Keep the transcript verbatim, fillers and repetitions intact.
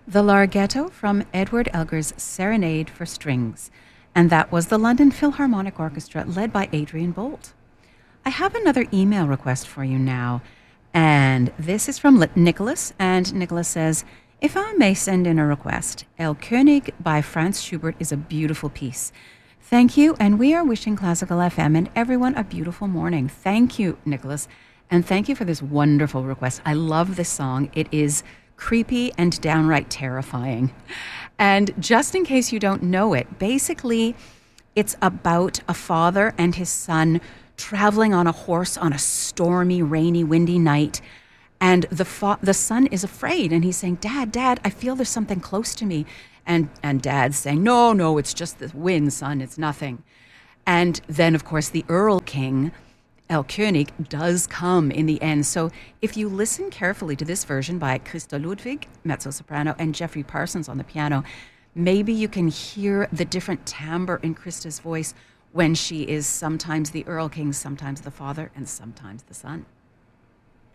The Larghetto from Edward Elgar's Serenade for Strings, and that was the London Philharmonic Orchestra led by Adrian Bolt. I have another email request for you now, and this is from Nicholas, and Nicholas says, if I may send in a request, El König by Franz Schubert is a beautiful piece. Thank you, and we are wishing Classical F M and everyone a beautiful morning. Thank you, Nicholas, and thank you for this wonderful request. I love this song. It is creepy and downright terrifying. And just in case you don't know it, basically it's about a father and his son traveling on a horse on a stormy, rainy, windy night. And the fa- the son is afraid, and he's saying, Dad, Dad, I feel there's something close to me. And, and Dad's saying, no, no, it's just the wind, son, it's nothing. And then, of course, the Earl King, El König, does come in the end. So if you listen carefully to this version by Christa Ludwig, mezzo-soprano, and Jeffrey Parsons on the piano, maybe you can hear the different timbre in Christa's voice when she is sometimes the Earl King, sometimes the father, and sometimes the son.